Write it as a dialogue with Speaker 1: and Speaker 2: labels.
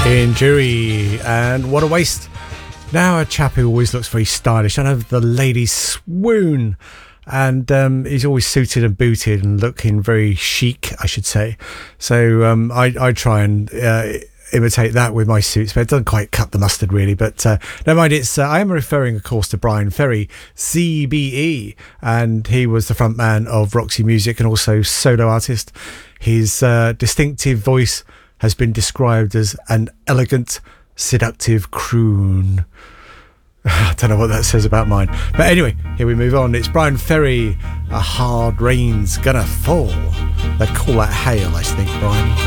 Speaker 1: in Jury, and what a waste. Now a chap who always looks very stylish. I know the ladies swoon, and he's always suited and booted and looking very chic, I should say. So I try and imitate that with my suits, but it doesn't quite cut the mustard really. But never mind. I am referring, of course, to Bryan Ferry, CBE, and he was the front man of Roxy Music and also solo artist. His distinctive voice has been described as an elegant, seductive croon. I don't know what that says about mine. But anyway, here we move on. It's Bryan Ferry, A Hard Rain's Gonna Fall. They'd call that hail, I think, Brian.